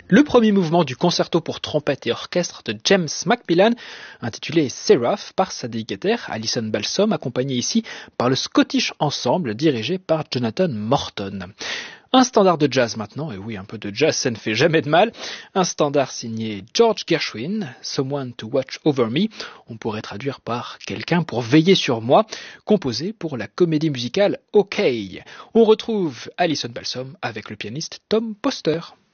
Le premier mouvement du concerto pour trompette et orchestre de James Macmillan, intitulé Seraph par sa délégataire Alison Balsom, accompagnée ici par le Scottish Ensemble dirigé par Jonathan Morton. Un standard de jazz maintenant, et oui, un peu de jazz, ça ne fait jamais de mal. Un standard signé George Gershwin, Someone to Watch Over Me, on pourrait traduire par Quelqu'un pour veiller sur moi, composé pour la comédie musicale OK. On retrouve Alison Balsom avec le pianiste Tom Poster.